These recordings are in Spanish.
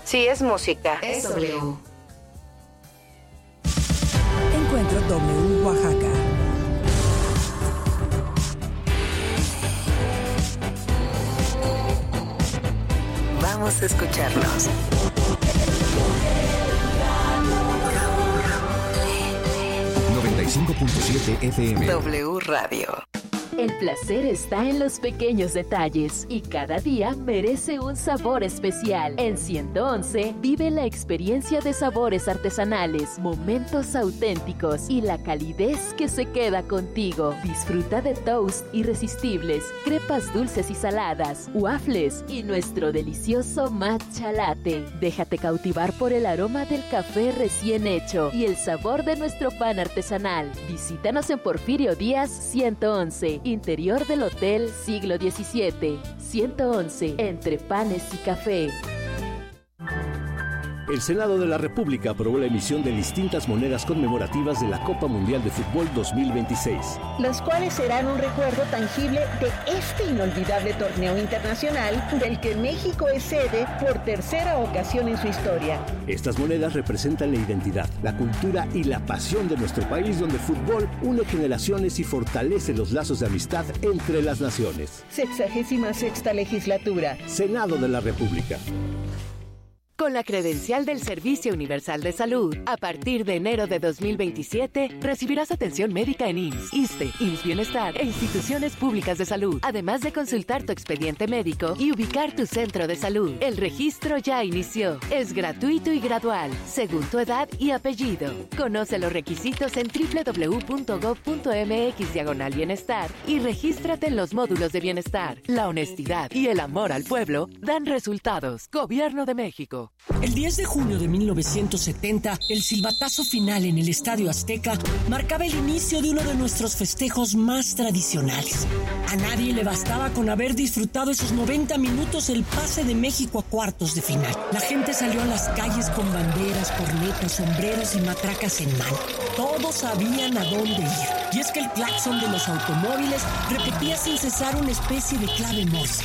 Si es música, es W. Encuentro W Oaxaca. Vamos a escucharnos. 95.7 FM. W Radio. El placer está en los pequeños detalles y cada día merece un sabor especial. En 111 vive la experiencia de sabores artesanales, momentos auténticos y la calidez que se queda contigo. Disfruta de toast irresistibles, crepas dulces y saladas, waffles y nuestro delicioso matcha latte. Déjate cautivar por el aroma del café recién hecho y el sabor de nuestro pan artesanal. Visítanos en Porfirio Díaz 111. Interior del Hotel Siglo XVII, 111, entre panes y café. El Senado de la República aprobó la emisión de distintas monedas conmemorativas de la Copa Mundial de Fútbol 2026. Las cuales serán un recuerdo tangible de este inolvidable torneo internacional del que México es sede por tercera ocasión en su historia. Estas monedas representan la identidad, la cultura y la pasión de nuestro país, donde el fútbol une generaciones y fortalece los lazos de amistad entre las naciones. 66ª legislatura. Senado de la República. Con la credencial del Servicio Universal de Salud, a partir de enero de 2027, recibirás atención médica en IMSS, ISSSTE, IMSS Bienestar e instituciones públicas de salud, además de consultar tu expediente médico y ubicar tu centro de salud. El registro ya inició. Es gratuito y gradual, según tu edad y apellido. Conoce los requisitos en www.gov.mx/bienestar y regístrate en los módulos de bienestar. La honestidad y el amor al pueblo dan resultados. Gobierno de México. El 10 de junio de 1970, el silbatazo final en el Estadio Azteca marcaba el inicio de uno de nuestros festejos más tradicionales. A nadie le bastaba con haber disfrutado esos 90 minutos el pase de México a cuartos de final. La gente salió a las calles con banderas, cornetas, sombreros y matracas en mano. Todos sabían a dónde ir. Y es que el claxon de los automóviles repetía sin cesar una especie de clave Morse,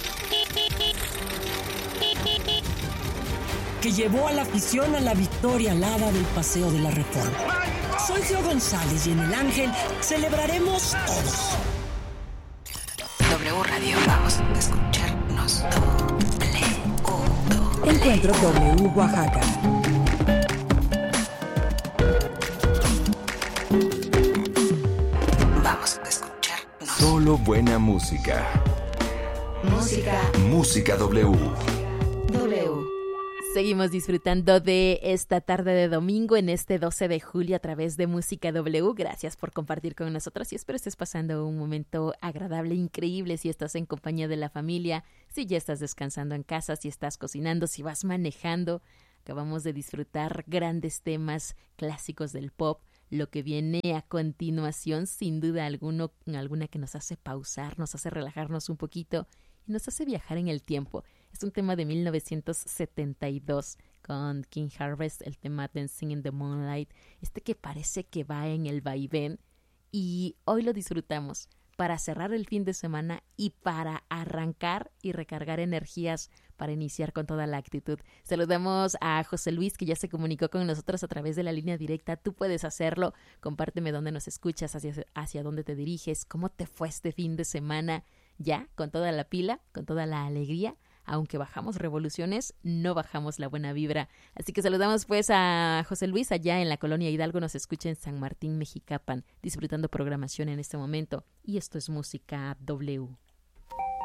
que llevó a la afición a la victoria alada del Paseo de la Reforma. Soy Gio González y en El Ángel celebraremos todos. W Radio, vamos a escucharnos. Encuentro W Oaxaca. Vamos a escucharnos. Solo buena música. Música W. Seguimos disfrutando de esta tarde de domingo en este 12 de julio a través de Música W. Gracias por compartir con nosotros y espero estés pasando un momento agradable, increíble si estás en compañía de la familia, si ya estás descansando en casa, si estás cocinando, si vas manejando. Acabamos de disfrutar grandes temas clásicos del pop. Lo que viene a continuación, sin duda alguna que nos hace pausar, nos hace relajarnos un poquito y nos hace viajar en el tiempo. Es un tema de 1972 con King Harvest, el tema Dancing in the Moonlight, que parece que va en el vaivén, y hoy lo disfrutamos para cerrar el fin de semana y para arrancar y recargar energías para iniciar con toda la actitud. Saludamos a José Luis, que ya se comunicó con nosotros a través de la línea directa. Tú puedes hacerlo. Compárteme dónde nos escuchas, hacia dónde te diriges, cómo te fue este fin de semana, ya con toda la pila, con toda la alegría. Aunque bajamos revoluciones, no bajamos la buena vibra. Así que saludamos pues a José Luis allá en la colonia Hidalgo. Nos escucha en San Martín, Mexicapan, disfrutando programación en este momento. Y esto es Música W.